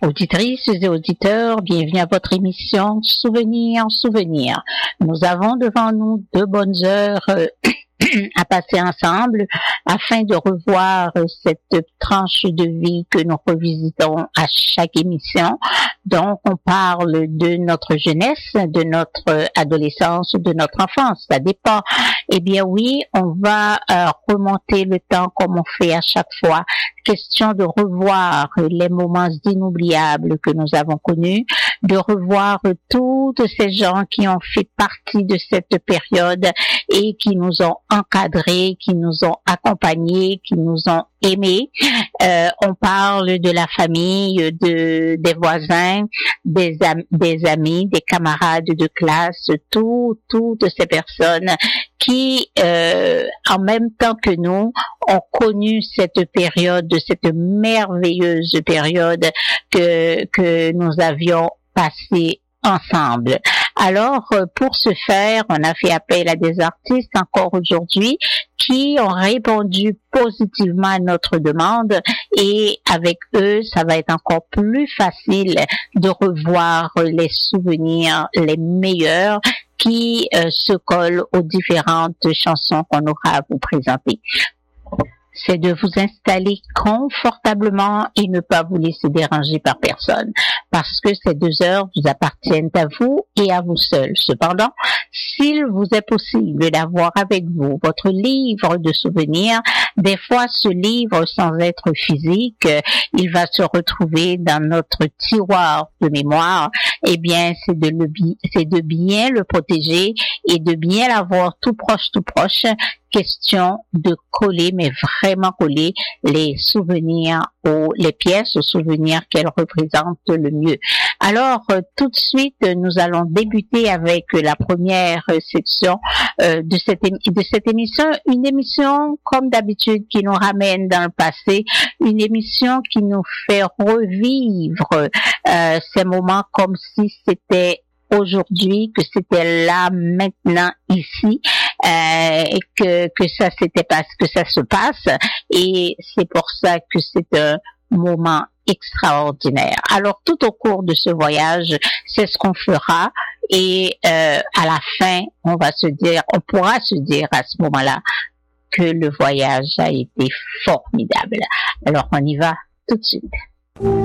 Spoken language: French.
Auditrices et auditeurs, bienvenue à votre émission Souvenirs. Nous avons devant nous 2 bonnes heures à passer ensemble afin de revoir cette tranche de vie que nous revisitons à chaque émission. Donc, on parle de notre jeunesse, de notre adolescence, de notre enfance. Ça dépend. Eh bien oui, on va remonter le temps comme on fait à chaque fois. Question de revoir les moments inoubliables que nous avons connus, de revoir toutes ces gens qui ont fait partie de cette période et qui nous ont encadrés, qui nous ont accompagnés, qui nous ont aimés. On parle de la famille, des voisins, des amis, des camarades de classe, toutes ces personnes qui, en même temps que nous, ont connu cette période, cette merveilleuse période que nous avions passée ensemble. Alors, pour ce faire, on a fait appel à des artistes encore aujourd'hui qui ont répondu positivement à notre demande et avec eux, ça va être encore plus facile de revoir les souvenirs les meilleurs qui se collent aux différentes chansons qu'on aura à vous présenter. C'est de vous installer confortablement et ne pas vous laisser déranger par personne, parce que ces 2 heures vous appartiennent à vous et à vous seul. Cependant, s'il vous est possible d'avoir avec vous votre livre de souvenirs, des fois ce livre, sans être physique, il va se retrouver dans notre tiroir de mémoire. Eh bien, c'est de bien le protéger et de bien l'avoir tout proche. Question de coller, mais vraiment coller les souvenirs ou les pièces aux souvenirs qu'elles représentent le mieux. Alors, tout de suite, nous allons débuter avec la première section de cette émission. Une émission, comme d'habitude, qui nous ramène dans le passé. Une émission qui nous fait revivre ces moments comme si c'était aujourd'hui, que c'était là, maintenant, ici, et que ça se passe, et c'est pour ça que c'est un moment extraordinaire. Alors, tout au cours de ce voyage, c'est ce qu'on fera, et à la fin, on pourra se dire à ce moment-là que le voyage a été formidable. Alors, on y va tout de suite.